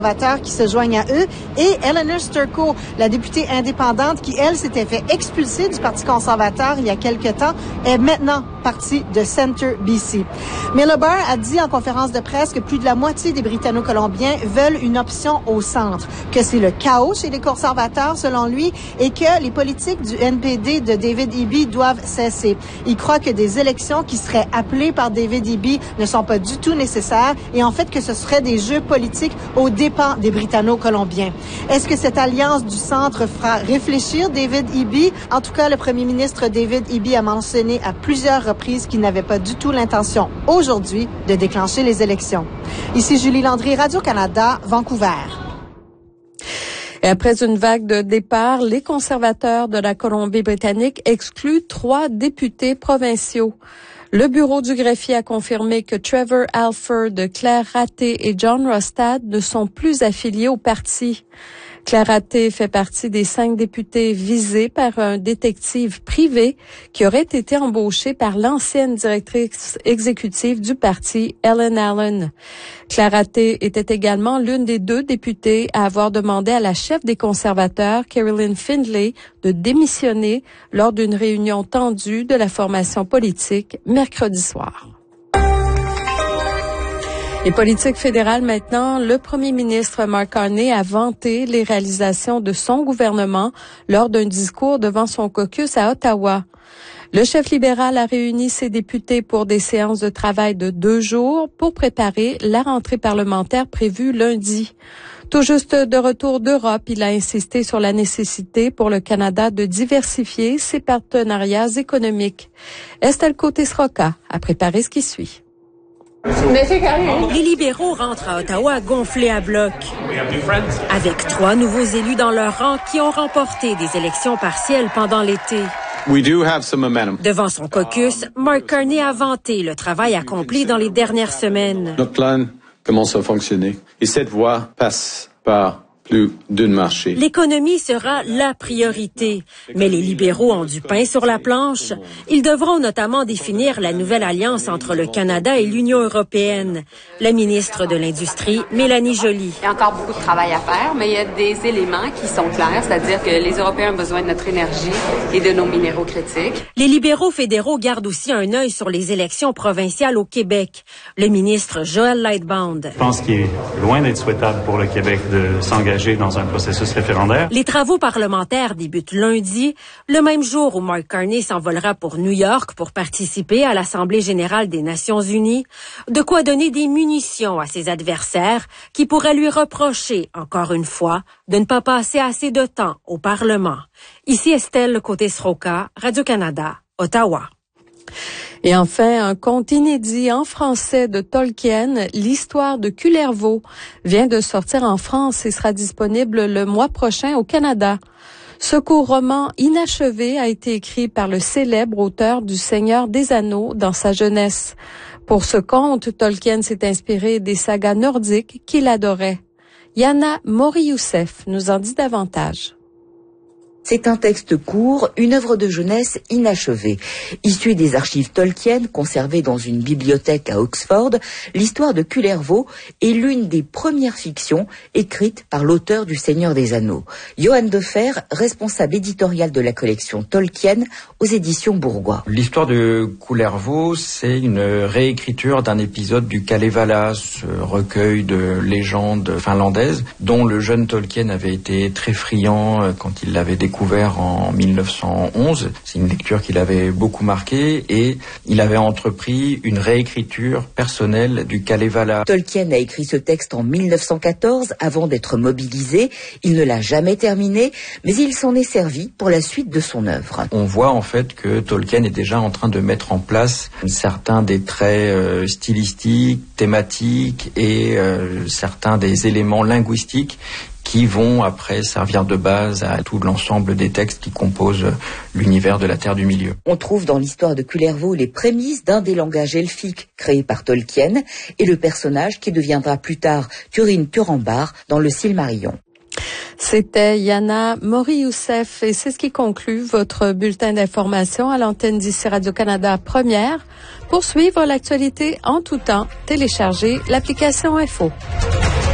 Qui se joignent à eux, et Eleanor Sturko, la députée indépendante qui, elle, s'était fait expulser du Parti conservateur il y a quelque temps, est maintenant partie de Centre BC. Miliband a dit en conférence de presse que plus de la moitié des Britanno-Colombiens veulent une option au centre, que c'est le chaos chez les conservateurs, selon lui, et que les politiques du NPD de David Eby doivent cesser. Il croit que des élections qui seraient appelées par David Eby ne sont pas du tout nécessaires, et en fait que ce seraient des jeux politiques au dépens des Britanno-Colombiens. Est-ce que cette alliance du centre fera réfléchir David Eby? En tout cas, le premier ministre David Eby a mentionné à plusieurs reprises qu'il n'avait pas du tout l'intention aujourd'hui de déclencher les élections. Ici Julie Landry, Radio-Canada, Vancouver. Et après une vague de départ, les conservateurs de la Colombie-Britannique excluent 3 députés provinciaux. Le bureau du greffier a confirmé que Trevor Alford, Claire Rattée et John Rostad ne sont plus affiliés au parti. Claire Rattée fait partie des 5 députés visés par un détective privé qui aurait été embauché par l'ancienne directrice exécutive du parti, Ellen Allen. Claire Rattée était également l'une des 2 députées à avoir demandé à la chef des conservateurs, Carolyn Findlay, de démissionner lors d'une réunion tendue de la formation politique mercredi soir. Et politique fédérale maintenant, le premier ministre Mark Carney a vanté les réalisations de son gouvernement lors d'un discours devant son caucus à Ottawa. Le chef libéral a réuni ses députés pour des séances de travail de 2 jours pour préparer la rentrée parlementaire prévue lundi. Tout juste de retour d'Europe, il a insisté sur la nécessité pour le Canada de diversifier ses partenariats économiques. Estelle Côté-Sroka a préparé ce qui suit. Les libéraux rentrent à Ottawa gonflés à bloc, avec 3 nouveaux élus dans leur rang qui ont remporté des élections partielles pendant l'été. Devant son caucus, Mark Carney a vanté le travail accompli dans les dernières semaines. Notre plan commence à fonctionner et cette voie passe par plus d'une marché. L'économie sera la priorité, mais les libéraux ont du pain sur la planche. Ils devront notamment définir la nouvelle alliance entre le Canada et l'Union européenne. La ministre de l'Industrie, Mélanie Joly. Il y a encore beaucoup de travail à faire, mais il y a des éléments qui sont clairs, c'est-à-dire que les Européens ont besoin de notre énergie et de nos minéraux critiques. Les libéraux fédéraux gardent aussi un œil sur les élections provinciales au Québec. Le ministre Joël Lightbound. Je pense qu'il est loin d'être souhaitable pour le Québec de s'engager dans un processus référendaire. Les travaux parlementaires débutent lundi, le même jour où Mark Carney s'envolera pour New York pour participer à l'Assemblée générale des Nations unies. De quoi donner des munitions à ses adversaires qui pourraient lui reprocher, encore une fois, de ne pas passer assez de temps au Parlement. Ici Estelle Côté-Sroka, Radio-Canada, Ottawa. Et enfin, un conte inédit en français de Tolkien, l'histoire de Kullervo, vient de sortir en France et sera disponible le mois prochain au Canada. Ce court roman inachevé a été écrit par le célèbre auteur du Seigneur des Anneaux dans sa jeunesse. Pour ce conte, Tolkien s'est inspiré des sagas nordiques qu'il adorait. Yana Mori-Youssef nous en dit davantage. C'est un texte court, une œuvre de jeunesse inachevée. Issue des archives Tolkien, conservées dans une bibliothèque à Oxford, l'histoire de Kullervo est l'une des premières fictions écrites par l'auteur du Seigneur des Anneaux. Johan Defer, responsable éditorial de la collection Tolkien aux éditions Bourgois. L'histoire de Kullervo, c'est une réécriture d'un épisode du Kalevala, ce recueil de légendes finlandaises, dont le jeune Tolkien avait été très friand quand il l'avait découvert en 1911. C'est une lecture qui l'avait beaucoup marqué et il avait entrepris une réécriture personnelle du Kalevala. Tolkien a écrit ce texte en 1914 avant d'être mobilisé. Il ne l'a jamais terminé, mais il s'en est servi pour la suite de son œuvre. On voit en fait que Tolkien est déjà en train de mettre en place certains des traits stylistiques, thématiques et certains des éléments linguistiques qui vont après servir de base à tout l'ensemble des textes qui composent l'univers de la Terre du Milieu. On trouve dans l'histoire de Kullervo les prémices d'un des langages elfiques créés par Tolkien et le personnage qui deviendra plus tard Turin Turambar dans le Silmarillion. C'était Yana Mori-Youssef et c'est ce qui conclut votre bulletin d'information à l'antenne d'ici Radio-Canada Première. Pour suivre l'actualité en tout temps, téléchargez l'application Info.